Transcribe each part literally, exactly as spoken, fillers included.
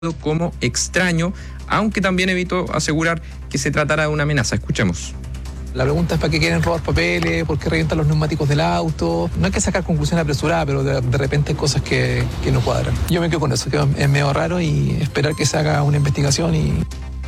como extraño, aunque también evitó asegurar que se tratara de una amenaza. Escuchemos. La pregunta es para qué quieren robar papeles, por qué revientan los neumáticos del auto. No hay que sacar conclusiones apresuradas, pero de, de repente hay cosas que, que no cuadran. Yo me quedo con eso, que es medio raro y esperar que se haga una investigación y...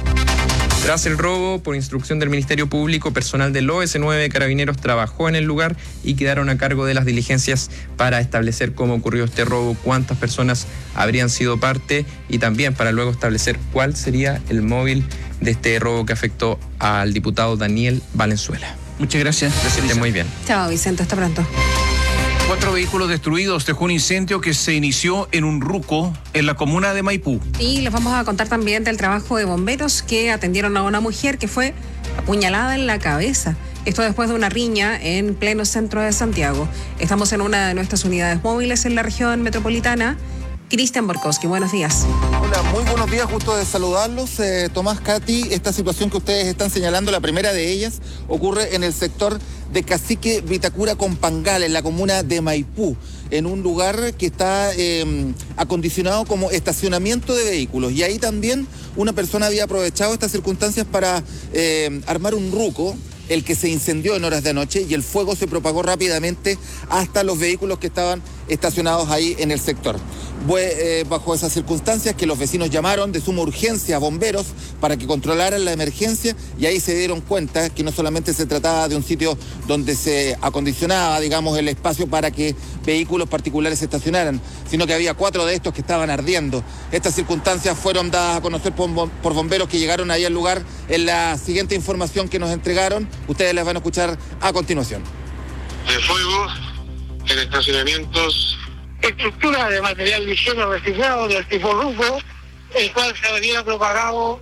Tras el robo, por instrucción del Ministerio Público, personal del O S nueve de Carabineros trabajó en el lugar y quedaron a cargo de las diligencias para establecer cómo ocurrió este robo, cuántas personas habrían sido parte y también para luego establecer cuál sería el móvil de este robo que afectó al diputado Daniel Valenzuela. Muchas gracias. Gracias, muy bien. Chao, Vicente, hasta pronto. Cuatro vehículos destruidos dejó un incendio que se inició en un ruco en la comuna de Maipú. Y les vamos a contar también del trabajo de bomberos que atendieron a una mujer que fue apuñalada en la cabeza. Esto después de una riña en pleno centro de Santiago. Estamos en una de nuestras unidades móviles en la región metropolitana. Cristian Borkowski, buenos días. Hola, muy buenos días, gusto de saludarlos. Eh, Tomás, Katy, esta situación que ustedes están señalando, la primera de ellas, ocurre en el sector de Cacique Vitacura con Pangal, en la comuna de Maipú, en un lugar que está eh, acondicionado como estacionamiento de vehículos. Y ahí también una persona había aprovechado estas circunstancias para eh, armar un ruco, el que se incendió en horas de anoche, y el fuego se propagó rápidamente hasta los vehículos que estaban estacionados ahí en el sector. Fue eh, bajo esas circunstancias que los vecinos llamaron de suma urgencia a bomberos para que controlaran la emergencia, y ahí se dieron cuenta que no solamente se trataba de un sitio donde se acondicionaba, digamos, el espacio para que vehículos particulares se estacionaran, sino que había cuatro de estos que estaban ardiendo. Estas circunstancias fueron dadas a conocer por, por bomberos que llegaron ahí al lugar en la siguiente información que nos entregaron. Ustedes las van a escuchar a continuación. De fuego en estacionamientos. Estructura de material ligero reciclado del tipo ruco, el cual se habría propagado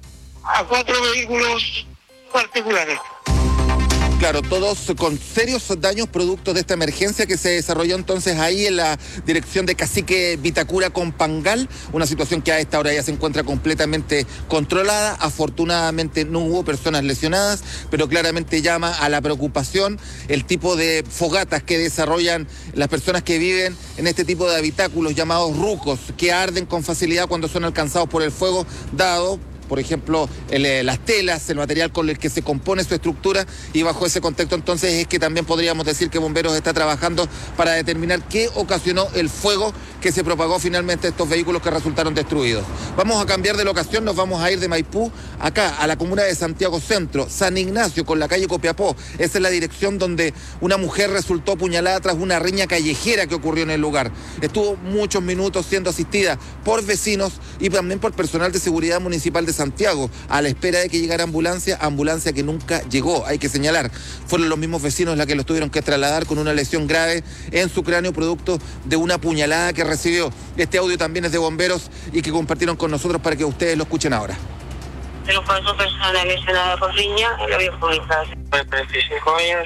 a cuatro vehículos particulares. Claro, todos con serios daños producto de esta emergencia que se desarrolló entonces ahí en la dirección de Cacique Vitacura con Pangal, una situación que a esta hora ya se encuentra completamente controlada. Afortunadamente no hubo personas lesionadas, pero claramente llama a la preocupación el tipo de fogatas que desarrollan las personas que viven en este tipo de habitáculos llamados rucos, que arden con facilidad cuando son alcanzados por el fuego, dado por ejemplo, el, las telas, el material con el que se compone su estructura, y bajo ese contexto entonces es que también podríamos decir que Bomberos está trabajando para determinar qué ocasionó el fuego que se propagó finalmente a estos vehículos que resultaron destruidos. Vamos a cambiar de locación, nos vamos a ir de Maipú acá a la comuna de Santiago Centro, San Ignacio con la calle Copiapó. Esa es la dirección donde una mujer resultó apuñalada tras una riña callejera que ocurrió en el lugar. Estuvo muchos minutos siendo asistida por vecinos y también por personal de seguridad municipal de Santiago, a la espera de que llegara ambulancia, ambulancia que nunca llegó, hay que señalar. Fueron los mismos vecinos los que los tuvieron que trasladar con una lesión grave en su cráneo producto de una puñalada que recibió. Este audio también es de bomberos y que compartieron con nosotros para que ustedes lo escuchen ahora. Tenemos cuatro personas lesionadas por riña en la vía pública. cuarenta y cinco años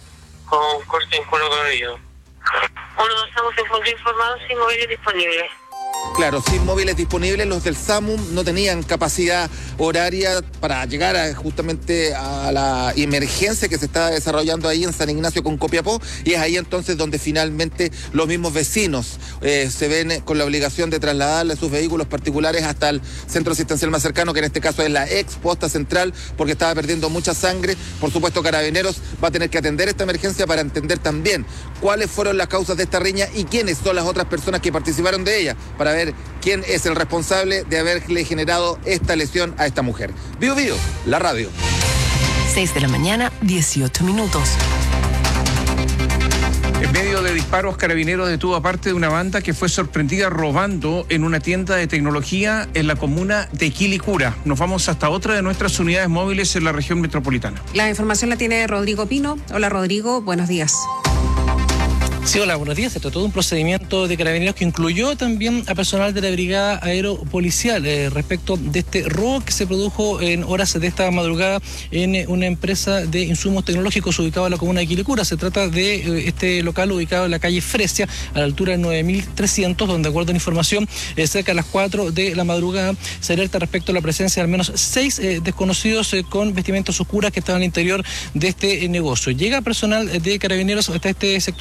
con corte en cuero cabelludo. Uno, estamos en punto informado sin móviles disponibles. Claro, sin móviles disponibles, los del SAMU no tenían capacidad horaria para llegar a, justamente a la emergencia que se estaba desarrollando ahí en San Ignacio con Copiapó, y es ahí entonces donde finalmente los mismos vecinos eh, se ven con la obligación de trasladarle sus vehículos particulares hasta el centro asistencial más cercano, que en este caso es la ex posta central, porque estaba perdiendo mucha sangre. Por supuesto, Carabineros va a tener que atender esta emergencia para entender también cuáles fueron las causas de esta riña y quiénes son las otras personas que participaron de ella, para ver quién es el responsable de haberle generado esta lesión a esta mujer. Bio Bio, la radio. seis de la mañana, dieciocho minutos. En medio de disparos, Carabineros detuvo a parte de una banda que fue sorprendida robando en una tienda de tecnología en la comuna de Quilicura. Nos vamos hasta otra de nuestras unidades móviles en la región metropolitana. La información la tiene Rodrigo Pino. Hola, Rodrigo, buenos días. Sí, hola, buenos días. Se trató de un procedimiento de Carabineros que incluyó también a personal de la Brigada Aeropolicial eh, respecto de este robo que se produjo en horas de esta madrugada en eh, una empresa de insumos tecnológicos ubicada en la comuna de Quilicura. Se trata de eh, este local ubicado en la calle Fresia, a la altura de nueve mil trescientos, donde, de acuerdo a la información, eh, cerca de las cuatro de la madrugada se alerta respecto a la presencia de al menos seis eh, desconocidos eh, con vestimentas oscuras que estaban al interior de este eh, negocio. Llega personal de Carabineros hasta este sector acompañado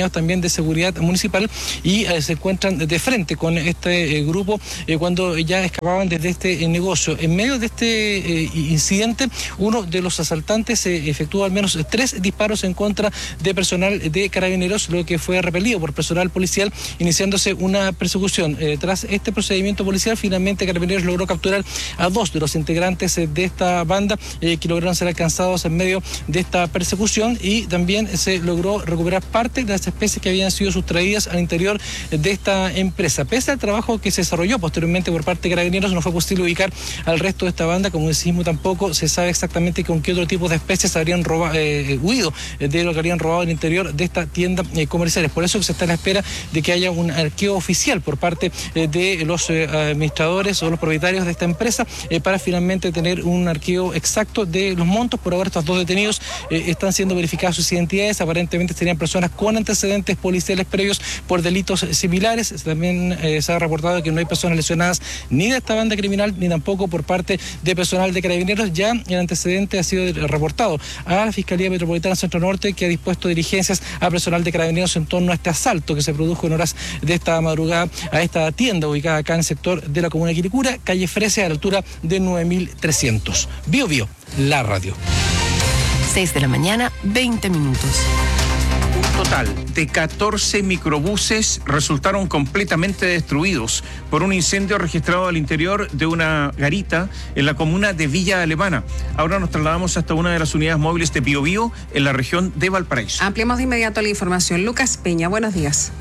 carabineros también de seguridad municipal y eh, se encuentran de frente con este eh, grupo eh, cuando ya escapaban desde este eh, negocio. En medio de este eh, incidente, uno de los asaltantes eh, efectuó al menos tres disparos en contra de personal de carabineros, lo que fue repelido por personal policial, iniciándose una persecución. Eh, tras este procedimiento policial, finalmente Carabineros logró capturar a dos de los integrantes eh, de esta banda eh, que lograron ser alcanzados en medio de esta persecución, y también se logró recuperar parte de las especies que habían sido sustraídas al interior de esta empresa. Pese al trabajo que se desarrolló posteriormente por parte de Carabineros, no fue posible ubicar al resto de esta banda. Como decimos, tampoco se sabe exactamente con qué otro tipo de especies habrían robado, eh, huido de lo que habrían robado en el interior de esta tienda eh, comercial. Es por eso que se está a la espera de que haya un arqueo oficial por parte eh, de los eh, administradores o los propietarios de esta empresa eh, para finalmente tener un arqueo exacto de los montos. Por ahora estos dos detenidos eh, están siendo verificadas sus identidades. Aparentemente serían personas con antecedentes policiales previos por delitos similares. También eh, se ha reportado que no hay personas lesionadas ni de esta banda criminal ni tampoco por parte de personal de Carabineros. Ya el antecedente ha sido reportado a la Fiscalía Metropolitana Centro Norte, que ha dispuesto diligencias a personal de Carabineros en torno a este asalto que se produjo en horas de esta madrugada a esta tienda ubicada acá en el sector de la comuna de Quilicura, calle Fresia, a la altura de nueve mil trescientos. Bio Bio, la radio. seis de la mañana, veinte minutos. Un total de catorce microbuses resultaron completamente destruidos por un incendio registrado al interior de una garita en la comuna de Villa Alemana. Ahora nos trasladamos hasta una de las unidades móviles de Bio Bio en la región de Valparaíso. Ampliamos de inmediato la información. Lucas Peña, buenos días.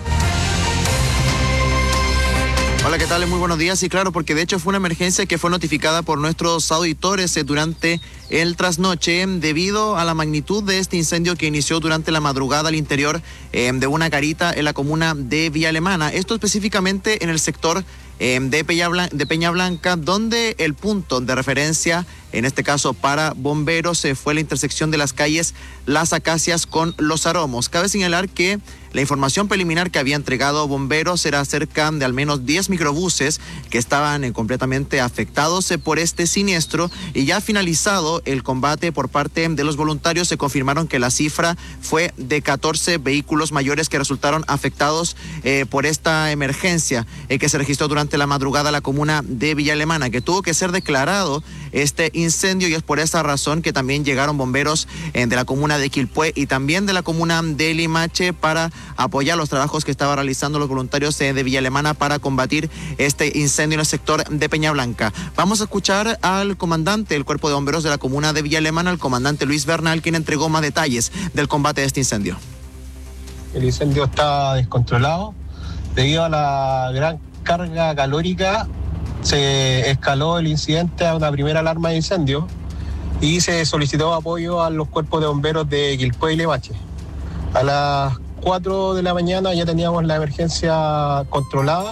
Hola, ¿qué tal? Muy buenos días. Y claro, porque de hecho fue una emergencia que fue notificada por nuestros auditores eh, durante el trasnoche debido a la magnitud de este incendio que inició durante la madrugada al interior eh, de una garita en la comuna de Villa Alemana. Esto específicamente en el sector eh, de, Peña Blanca, de Peña Blanca, donde el punto de referencia, en este caso para bomberos, eh, fue la intersección de las calles Las Acacias con Los Aromos. Cabe señalar que la información preliminar que había entregado bomberos era cerca de al menos diez microbuses que estaban eh, completamente afectados eh, por este siniestro, y ya finalizado el combate por parte de los voluntarios se confirmaron que la cifra fue de catorce vehículos mayores que resultaron afectados eh, por esta emergencia eh, que se registró durante la madrugada en la comuna de Villa Alemana, que tuvo que ser declarado este incendio, y es por esa razón que también llegaron bomberos eh, de la comuna de Quilpué y también de la comuna de Limache para apoyar los trabajos que estaban realizando los voluntarios eh, de Villa Alemana para combatir este incendio en el sector de Peña Blanca. Vamos a escuchar al comandante del Cuerpo de Bomberos de la comuna de Villa Alemana, el comandante Luis Bernal, quien entregó más detalles del combate de este incendio. El incendio está descontrolado debido a la gran carga calórica. Se escaló el incidente a una primera alarma de incendio y se solicitó apoyo a los cuerpos de bomberos de Quilpué y Limache. A las cuatro de la mañana ya teníamos la emergencia controlada.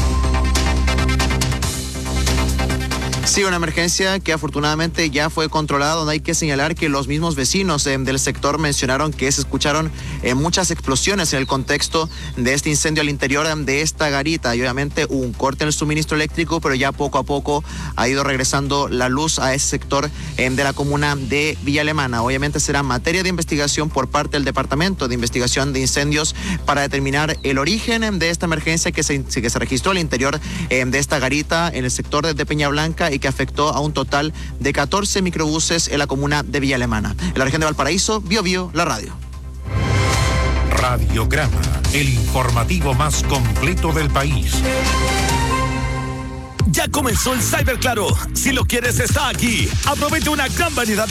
Sí, una emergencia que afortunadamente ya fue controlada, donde hay que señalar que los mismos vecinos eh, del sector mencionaron que se escucharon eh, muchas explosiones en el contexto de este incendio al interior de esta garita, y obviamente hubo un corte en el suministro eléctrico, pero ya poco a poco ha ido regresando la luz a ese sector eh, de la comuna de Villa Alemana. Obviamente será materia de investigación por parte del Departamento de Investigación de Incendios para determinar el origen de esta emergencia que se, que se registró al interior eh, de esta garita en el sector de, de Peña Blanca y que afectó a un total de catorce microbuses en la comuna de Villa Alemana. En la región de Valparaíso, Bio Bio, la radio. Radiograma, el informativo más completo del país. Ya comenzó el Cyber Claro. Si lo quieres, está aquí. Aprovecha una gran variedad